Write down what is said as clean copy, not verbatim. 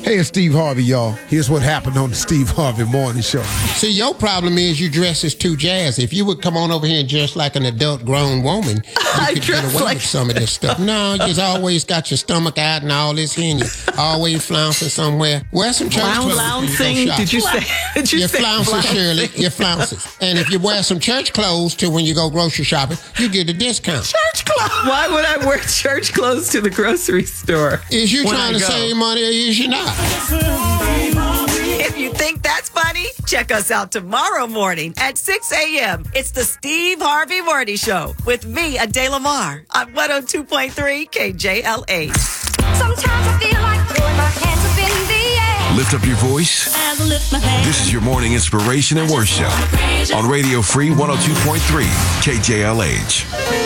Hey, it's Steve Harvey, y'all. Here's what happened on the Steve Harvey Morning Show. See, your problem is you dress as too jazzy. If you would come on over here and dress like an adult grown woman, you could get away with some of this stuff. No, you've always got your stomach out and all this here, and you're always flouncing somewhere. Wear some church clothes. Flouncing? Did you say? You're flouncing, Shirley. You're flouncing. And if you wear some church clothes too when you go grocery shopping, you get a discount. Church clothes? Why would I wear church clothes to the grocery store? Is you trying to save money or is you not? If you think that's funny, check us out tomorrow morning at 6 a.m. It's the Steve Harvey Morning Show with me, Adele Lamar, on 102.3 KJLA. Sometimes I feel like throwing my hands up in the air. Lift up your voice. This is your morning inspiration and worship on Radio Free 102.3 KJLH.